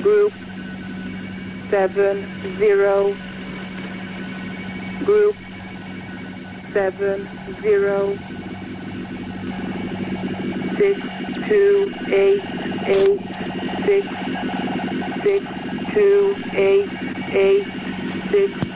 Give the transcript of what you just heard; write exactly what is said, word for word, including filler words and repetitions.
Group seven zero. Group seven zero. Six two eight eight six six two eight eight six.